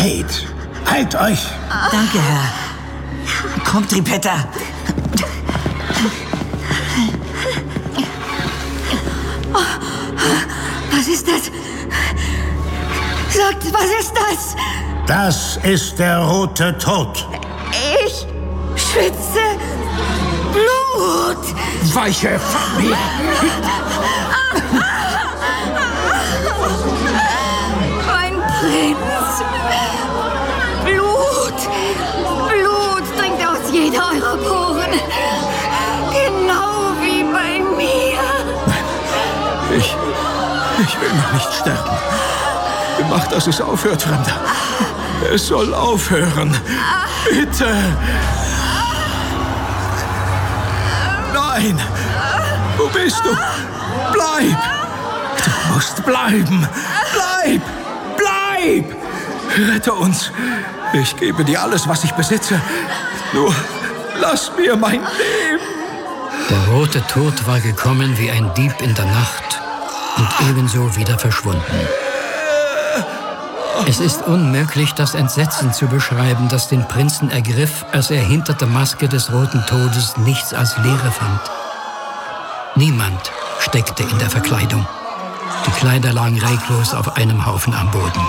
Geht! Halt euch! Danke, Herr. Kommt, Trippetta. Was ist das? Sagt, was ist das? Das ist der rote Tod. Ich schwitze Blut. Weiche von mir! Mein Prinz. Blut. Blut dringt aus jeder eurer Poren. Genau wie bei mir. Ich will noch nicht sterben. Mach, dass es aufhört, Fremder. Es soll aufhören. Bitte. Nein. Wo bist du? Bleib. Du musst bleiben. Bleib. Bleib. Rette uns. Ich gebe dir alles, was ich besitze. Nur lass mir mein Leben. Der rote Tod war gekommen wie ein Dieb in der Nacht und ebenso wieder verschwunden. Es ist unmöglich, das Entsetzen zu beschreiben, das den Prinzen ergriff, als er hinter der Maske des roten Todes nichts als Leere fand. Niemand steckte in der Verkleidung. Die Kleider lagen reglos auf einem Haufen am Boden.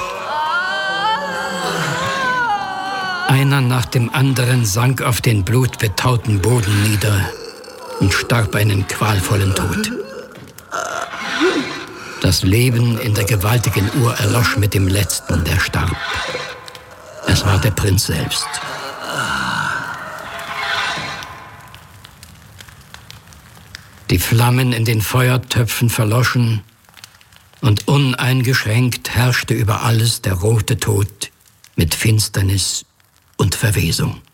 Einer nach dem anderen sank auf den blutbetauten Boden nieder und starb einen qualvollen Tod. Das Leben in der gewaltigen Uhr erlosch mit dem Letzten, der starb. Es war der Prinz selbst. Die Flammen in den Feuertöpfen verloschen und uneingeschränkt herrschte über alles der rote Tod mit Finsternis und Verwesung.